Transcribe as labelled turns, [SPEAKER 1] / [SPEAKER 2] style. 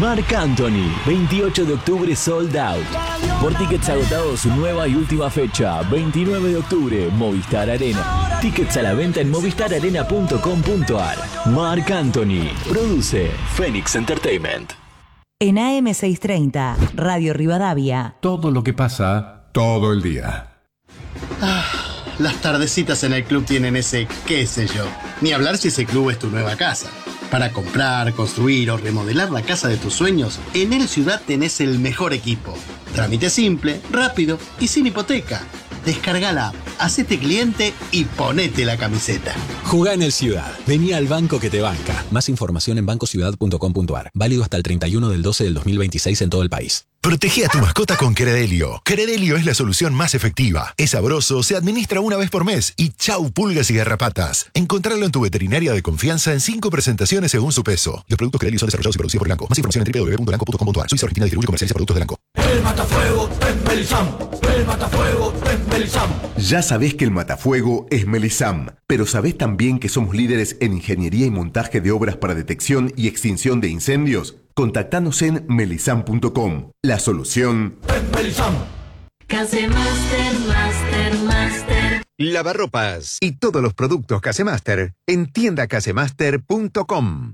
[SPEAKER 1] Marc Anthony, 28 de octubre sold out. Por tickets agotados, su nueva y última fecha, 29 de octubre, Movistar Arena. Tickets a la venta en movistararena.com.ar. Marc Anthony, produce Phoenix Entertainment.
[SPEAKER 2] En AM630, Radio Rivadavia.
[SPEAKER 3] Todo lo que pasa, todo el día.
[SPEAKER 4] Las tardecitas en el club tienen ese qué sé yo. Ni hablar si ese club es tu nueva casa. Para comprar, construir o remodelar la casa de tus sueños, en El Ciudad tenés el mejor equipo. Trámite simple, rápido y sin hipoteca. Descarga la app, hacete cliente y ponete la camiseta.
[SPEAKER 5] Jugá en El Ciudad. Vení al banco que te banca. Más información en bancociudad.com.ar. Válido hasta el 31 del 12 del 2026 en todo el país.
[SPEAKER 6] Protege a tu mascota con Credelio. Credelio es la solución más efectiva. Es sabroso, se administra una vez por mes y chau pulgas y garrapatas. Encontralo en tu veterinaria de confianza en 5 presentaciones según su peso. Los productos Credelio son desarrollados y producidos por Elanco. Más información en www.elanco.com.ar. Suiza Argentina distribuye y comercializa productos de Elanco.
[SPEAKER 7] El matafuego es Melisam. El matafuego es Melisam.
[SPEAKER 8] Ya sabés que el matafuego es Melisam, pero ¿sabés también que somos líderes en ingeniería y montaje de obras para detección y extinción de incendios? Contactanos en melisam.com. La solución
[SPEAKER 7] es Melisam.
[SPEAKER 9] Casemaster.
[SPEAKER 10] Lavarropas y todos los productos Casemaster en tiendacasemaster.com.